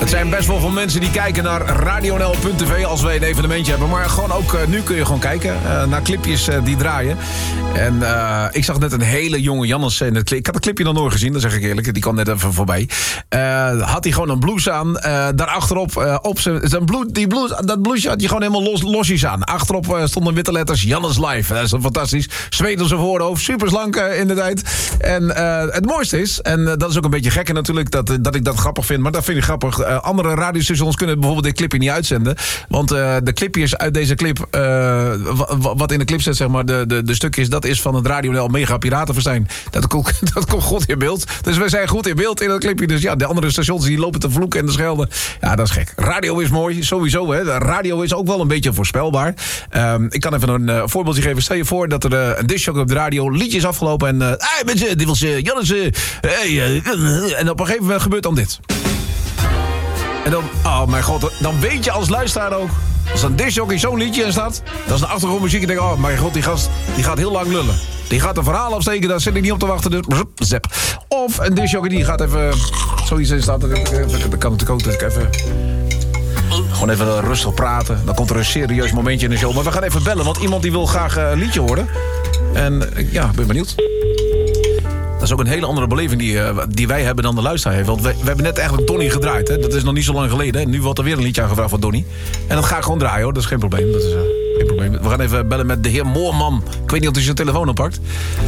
Het zijn best wel veel mensen die kijken naar radionl.tv als wij een evenementje hebben. Maar gewoon ook nu kun je gewoon kijken naar clipjes die draaien. En ik zag net een hele jonge Jannes in het clip. Ik had het clipje nog nooit gezien, dat zeg ik eerlijk. Die kwam net even voorbij. Had hij gewoon een blouse aan. Daarachterop op zijn blouse, dat blouseje had hij gewoon helemaal losjes aan. Achterop stonden witte letters Jannes Live. Dat is fantastisch. Zweet op zijn voorhoofd. Super slank in de tijd. En het mooiste is, en dat is ook een beetje gekker natuurlijk, dat ik dat grappig vind. Maar dat vind ik grappig. Andere radiostations kunnen bijvoorbeeld dit clipje niet uitzenden. Want de clipjes uit deze clip, wat in de clip zit, zeg maar, de stukjes, dat is van het Radio NL Mega Piratenfestijn. Dat komt goed in beeld. Dus wij zijn goed in beeld in dat clipje. Dus ja, de andere stations die lopen te vloeken en te schelden. Ja, dat is gek. Radio is mooi, sowieso. Hè. De radio is ook wel een beetje voorspelbaar. Ik kan even een voorbeeldje geven. Stel je voor dat er een discjockey op de radio, liedje is afgelopen en hey mensen, dit was Jannes. En op een gegeven moment gebeurt dan dit. En dan, oh mijn god, dan weet je als luisteraar ook, als een discjockey zo'n liedje in staat, dat is een achtergrondmuziek en denk oh mijn god, die gast die gaat heel lang lullen. Die gaat een verhaal afsteken, daar zit ik niet op te wachten, dus zap. Of een discjockey die gaat even, zoiets in staat, dat kan natuurlijk ook, dat ik even gewoon even rustig praten. Dan komt er een serieus momentje in de show. Maar we gaan even bellen, want iemand die wil graag een liedje horen. En ja, ik ben benieuwd. Dat is ook een hele andere beleving die wij hebben dan de luisteraar heeft. Want we hebben net eigenlijk Donnie gedraaid. Hè? Dat is nog niet zo lang geleden. Hè? Nu wordt er weer een liedje aangevraagd van Donnie. En dat ga ik gewoon draaien hoor. Dat is geen probleem. Dat is geen probleem. We gaan even bellen met de heer Moorman. Ik weet niet of hij zijn telefoon oppakt.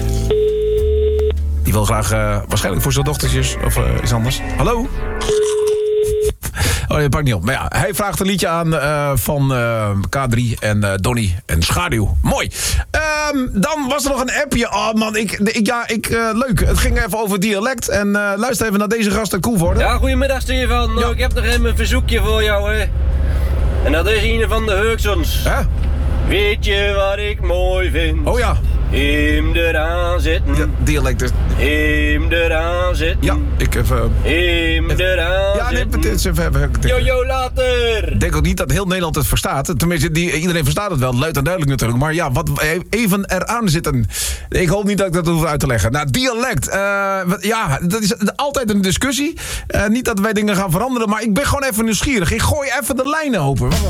Die wil graag waarschijnlijk voor zijn dochtertjes of iets anders. Hallo? Oh, dat pakt niet op. Maar ja, hij vraagt een liedje aan van K3 en Donnie en Schaduw. Mooi. Dan was er nog een appje. Oh man, leuk. Het ging even over dialect. En luister even naar deze gast uit Koevoorde. Ja, goedemiddag Stefan. Ja. Ik heb nog even een verzoekje voor jou. Hè. En dat is een van de Heuksons. Hè? Weet je wat ik mooi vind? Oh ja. Hem eraan zitten. Ja, dialect is... Hem eraan zitten. Ja, ik even... Hem eraan ja, nee, zitten. Jojo, later. Ik denk ook niet dat heel Nederland het verstaat. Tenminste, iedereen verstaat het wel. Luid en duidelijk natuurlijk. Maar ja, wat even eraan zitten. Ik hoop niet dat ik dat hoef uit te leggen. Nou, dialect. Ja, dat is altijd een discussie. Niet dat wij dingen gaan veranderen. Maar ik ben gewoon even nieuwsgierig. Ik gooi even de lijnen open.